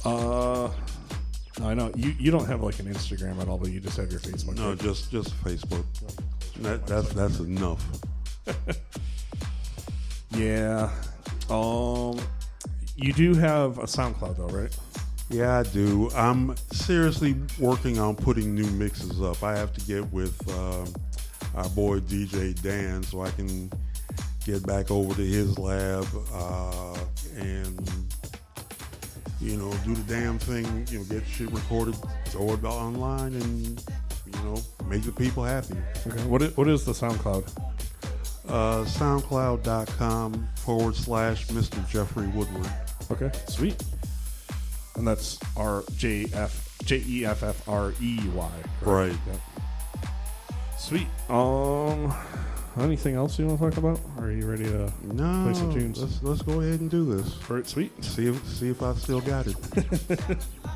I know you don't have like an Instagram at all, but you just have your Facebook. No, right? just Facebook. That's enough. Yeah. You do have a SoundCloud though, right? Yeah, I do. I'm seriously working on putting new mixes up. I have to get with our boy DJ Dan so I can get back over to his lab and do the damn thing. Get shit recorded, throw it online, and make the people happy. Okay. What is the SoundCloud? SoundCloud.com/Mr. Jeffrey Woodward. Okay, sweet. And that's JEFFREY. Right. Yep. Sweet. Anything else you want to talk about? Or are you ready to play some tunes? Let's go ahead and do this. All right, sweet. See if I still got it.